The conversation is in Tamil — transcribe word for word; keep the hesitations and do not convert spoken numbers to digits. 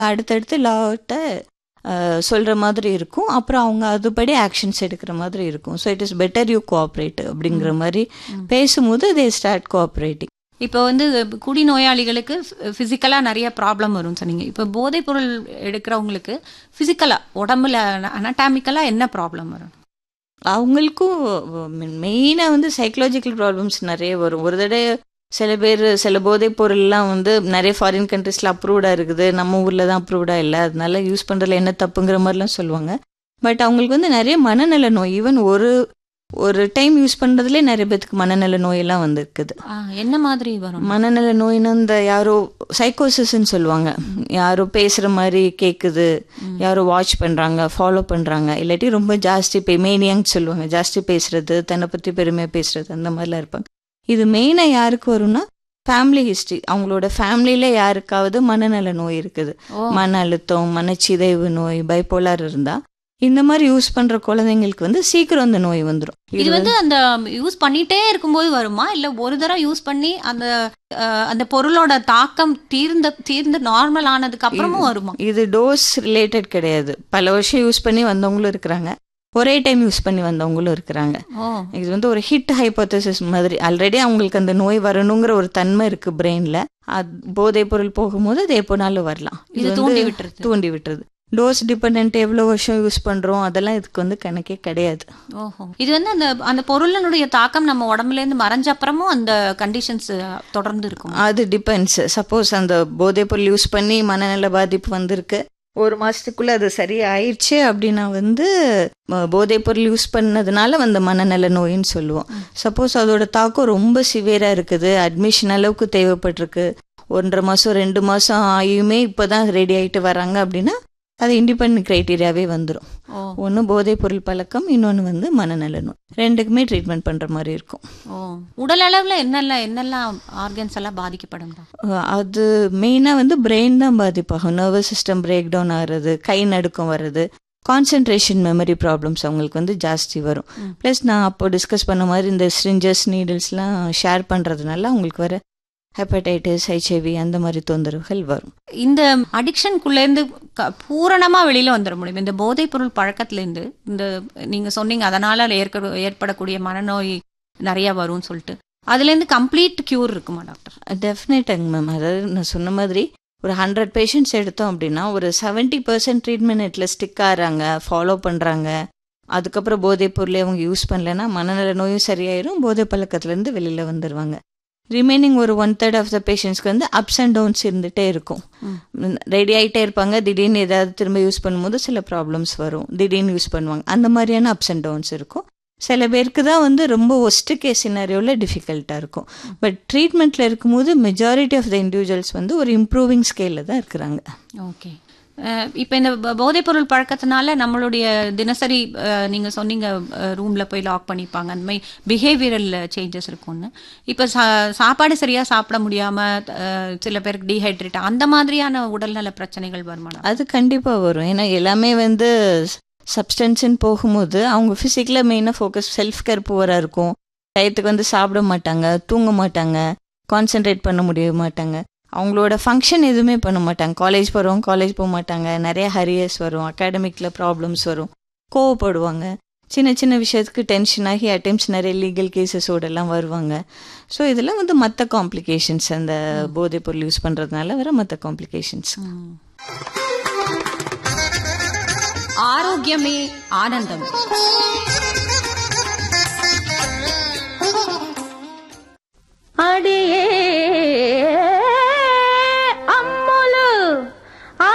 அடுத்தடுத்து லாட்ட சொல்கிற மாதிரி இருக்கும். அப்புறம் அவங்க அதுபடி ஆக்ஷன்ஸ் எடுக்கிற மாதிரி இருக்கும். So it is better you cooperate அப்படிங்கிற மாதிரி பேசும்போது தே ஸ்டார்ட் கோஆப்ரேட்டிங். இப்போ வந்து குடி நோயாளிகளுக்கு ஃபிசிக்கலாக நிறைய ப்ராப்ளம் வரும்னு சொன்னீங்க. இப்போ போதைப் பொருள் எடுக்கிறவங்களுக்கு ஃபிசிக்கலாக உடம்புல அனாட்டாமிக்கலாக என்ன ப்ராப்ளம் வரும்? அவங்களுக்கும் மெயினாக வந்து சைக்கலாஜிக்கல் ப்ராப்ளம்ஸ் நிறைய வரும். ஒரு தடவை சில பேர் சில போதைப் பொருள்லாம் வந்து நிறைய ஃபாரின் கண்ட்ரீஸில் அப்ரூவ்டாக இருக்குது, நம்ம ஊரில் தான் அப்ரூவ்டாக இல்லை, அதனால யூஸ் பண்ணுறதுல என்ன தப்புங்கிற மாதிரிலாம் சொல்லுவாங்க. பட் அவங்களுக்கு வந்து நிறைய மனநல நோய், ஈவன் ஒரு ஒரு டைம் யூஸ் பண்ணுறதுலேயே நிறைய பேருக்கு மனநல நோயெல்லாம் வந்துருக்குது. என்ன மாதிரி வரும் மனநல நோயின்னு? இந்த யாரோ சைக்கோசிஸ்ன்னு சொல்லுவாங்க, யாரோ பேசுகிற மாதிரி கேட்குது, யாரோ வாட்ச் பண்ணுறாங்க, ஃபாலோ பண்ணுறாங்க, இல்லாட்டி ரொம்ப ஜாஸ்தி பே மேனியான்னு சொல்லுவாங்க, ஜாஸ்தி பேசுறது, தன்னை பற்றி பெருமையாக பேசுறது, அந்த மாதிரிலாம் இருப்பாங்க. இது மெயினாக யாருக்கு வரும்னா ஃபேமிலி ஹிஸ்ட்ரி. அவங்களோட ஃபேமிலியில யாருக்காவது மனநல நோய் இருக்குது, மன அழுத்தம், மனச்சிதைவு நோய், பைப்போலார் இருந்தா இந்த மாதிரி யூஸ் பண்ற குழந்தைங்களுக்கு வந்து சீக்கிரம் அந்த நோய் வந்துடும். இது வந்து அந்த யூஸ் பண்ணிட்டே இருக்கும்போது வருமா, இல்ல ஒரு தடவை யூஸ் பண்ணி அந்த அந்த பொருளோட தாக்கம் தீர்ந்த தீர்ந்து நார்மல் ஆனதுக்கு அப்புறமும் வருமா? இது டோஸ் ரிலேட்டட் கிடையாது. பல வருஷம் யூஸ் பண்ணி வந்தவங்களும் இருக்கிறாங்க, ஒரே டைம் யூஸ் பண்ணி வந்தவங்களும் இருக்கிறாங்க. இது வந்து ஒரு ஹிட் ஹைப்போதசிஸ் மாதிரி. ஆல்ரெடி அவங்களுக்கு அந்த நோய் வரணுங்கிற ஒரு தன்மை இருக்கு பிரெயின்ல. போதைப் பொருள் போகும்போது அது எப்போனாலும் வரலாம். இது தூண்டி விட்டுருது தூண்டி விட்டுருது டோஸ் டிபெண்ட், எவ்வளோ வருஷம் யூஸ் பண்ணுறோம் அதெல்லாம் இதுக்கு வந்து கணக்கே கிடையாது. ஓஹோ. இது வந்து அந்த அந்த பொருளினுடைய தாக்கம் நம்ம உடம்புலேருந்து மறைஞ்ச அப்புறமும் அந்த கண்டிஷன்ஸ் தொடர்ந்து இருக்கும். அது டிபெண்ட்ஸ். சப்போஸ் அந்த போதைப் பொருள் யூஸ் பண்ணி மனநல பாதிப்பு வந்திருக்கு, ஒரு மாதத்துக்குள்ளே அது சரியாயிடுச்சு அப்படின்னா வந்து போதைப் பொருள் யூஸ் பண்ணதுனால வந்த மனநல நோயின்னு சொல்லுவோம். சப்போஸ் அதோட தாக்கம் ரொம்ப சிவியராக இருக்குது, அட்மிஷன் அளவுக்கு தேவைப்பட்டிருக்கு, ஒன்றரை மாதம் ரெண்டு மாதம் ஆகியுமே இப்போ தான் ரெடி ஆகிட்டு வராங்க அப்படின்னா அது இண்டிபெண்ட் கிரைட்டீரியாவே வந்துடும். ஒன்று போதைப் பொருள் பழக்கம், இன்னொன்று வந்து மனநல நோய். ரெண்டுக்குமே ட்ரீட்மெண்ட் பண்ணுற மாதிரி இருக்கும். ஓ, உடல் அளவில் என்னெல்லாம் என்னெல்லாம் ஆர்கன்ஸ் எல்லாம் பாதிக்கப்படும்? அது மெயினாக வந்து பிரெயின் தான் பாதிப்பாகும். நர்வஸ் சிஸ்டம் பிரேக் டவுன் ஆகிறது, கை நடுக்கம் வர்றது, கான்சென்ட்ரேஷன் மெமரி ப்ராப்ளம்ஸ் அவங்களுக்கு வந்து ஜாஸ்தி வரும். ப்ளஸ் நான் அப்போ டிஸ்கஸ் பண்ண மாதிரி இந்த ஸ்ட்ரிஞ்சஸ் நீடில்ஸ்லாம் ஷேர் பண்ணுறதுனால அவங்களுக்கு வர ஹெப்படைட்டிஸ், ஹெச்ஐவி அந்த மாதிரி தொந்தரவுகள் வரும். இந்த அடிக்ஷனுக்குள்ளேருந்து பூரணமாக வெளியில் வந்துட முடியும் இந்த போதைப் பொருள் பழக்கத்துலேருந்து? இந்த நீங்கள் சொன்னீங்க அதனால் ஏற்க ஏற்படக்கூடிய மனநோய் நிறையா வரும்னு சொல்லிட்டு, அதுலேருந்து கம்ப்ளீட் க்யூர் இருக்குமா டாக்டர்? டெஃபினட்டாங்க மேம். அதாவது நான் சொன்ன மாதிரி ஒரு ஹண்ட்ரட் பேஷண்ட்ஸ் எடுத்தோம் அப்படின்னா ஒரு செவன்ட்டி பர்சன்ட் ட்ரீட்மெண்ட்டில் ஸ்டிக் ஆகிறாங்க, ஃபாலோ பண்ணுறாங்க. அதுக்கப்புறம் போதைப் பொருளை அவங்க யூஸ் பண்ணலைன்னா மனநல நோயும் சரியாயிரும், போதை பழக்கத்துலேருந்து வெளியில் வந்துடுவாங்க. ரிமைனிங் ஒரு ஒன் தேர்ட் ஆஃப் த பேஷண்ட்ஸ்க்கு வந்து அப்ஸ் அண்ட் டவுன்ஸ் இருந்துகிட்டே இருக்கும். ரெடி ஆகிட்டே இருப்பாங்க, திடீர்னு ஏதாவது திரும்ப யூஸ் பண்ணும்போது சில ப்ராப்ளம்ஸ் வரும், திடீர்னு யூஸ் பண்ணுவாங்க, அந்த மாதிரியான அப்ஸ் அண்ட் டவுன்ஸ் இருக்கும். சில பேருக்கு தான் வந்து ரொம்ப ஒஸ்ட் கேஸ் சினாரியோவில் டிஃபிகல்ட்டாக இருக்கும். பட் ட்ரீட்மெண்ட்டில் இருக்கும்போது மெஜாரிட்டி ஆஃப் த இண்டிவிஜுவல்ஸ் வந்து ஒரு இம்ப்ரூவிங் ஸ்கேலில் தான் இருக்கிறாங்க. ஓகே. இப்போ இந்த போதைப் பொருள் பழக்கத்தினால நம்மளுடைய தினசரி நீங்கள் சொன்னீங்க ரூமில் போய் லாக் பண்ணிப்பாங்க, அந்த மாதிரி பிஹேவியரல் சேஞ்சஸ் இருக்கும்னு. இப்போ சா சாப்பாடு சரியாக சாப்பிட முடியாமல் சில பேருக்கு டீஹைட்ரேட், அந்த மாதிரியான உடல்நல பிரச்சனைகள் வருமா? அது கண்டிப்பாக வரும். ஏன்னா எல்லாமே வந்து சப்ஸ்டன்ஸ்ன்னு போகும்போது அவங்க ஃபிசிக்கலாக மெயினாக ஃபோக்கஸ் செல்ஃப் கேர் புவராக இருக்கும். டயத்துக்கு வந்து சாப்பிட மாட்டாங்க, தூங்க மாட்டாங்க, கான்சென்ட்ரேட் பண்ண முடிய மாட்டாங்க, அவங்களோட ஃபங்க்ஷன் எதுவுமே பண்ண மாட்டாங்க. காலேஜ் போகிறவங்க காலேஜ் போக மாட்டாங்க, நிறைய ஹரியர்ஸ் வரும், அகாடமிக்கில் ப்ராப்ளம்ஸ் வரும், கோவப்படுவாங்க, சின்ன சின்ன விஷயத்துக்கு டென்ஷன் ஆகி அட்டெம்ப்ட்ஸ் நிறைய லீகல் கேசஸோடெல்லாம் வருவாங்க. ஸோ இதெல்லாம் வந்து மற்ற காம்ப்ளிகேஷன்ஸ், அந்த போதைப் பொருள் யூஸ் பண்ணுறதுனால வர மற்ற காம்ப்ளிகேஷன்ஸ். ஆரோக்கியமே ஆனந்தம்.